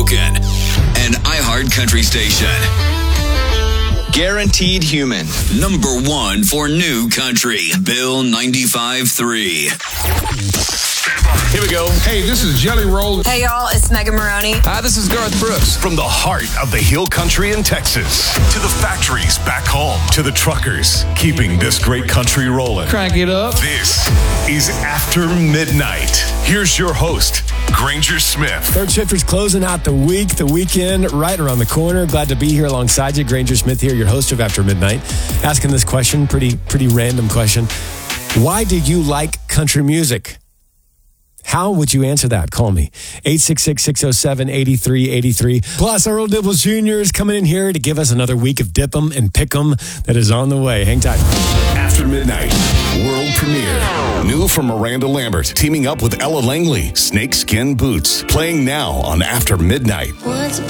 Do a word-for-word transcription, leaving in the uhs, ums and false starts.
Spoken, an iHeart Country station. Guaranteed Human, number one for new country. Bill ninety-five three. Here we go. Hey, this is Jelly Roll. Hey, y'all, it's Megan Maroney. Hi, this is Garth Brooks. From the heart of the Hill Country in Texas to the factories back home to the truckers keeping this great country rolling. Crank it up. This is After Midnight. Here's your host, Granger Smith. Third shifters closing out the week, the weekend right around the corner. Glad to be here alongside you. Granger Smith here, your host of After Midnight. Asking this question, pretty pretty random question. Why do you like country music? How would you answer that? Call me. eight six six, six oh seven, eight three eight three. Plus, Earl Dibbles Junior is coming in here to give us another week of Dip 'em and Pick 'em that is on the way. Hang tight. After Midnight, world premiere. New from Miranda Lambert, teaming up with Ella Langley, Snakeskin Boots. Playing now on After Midnight.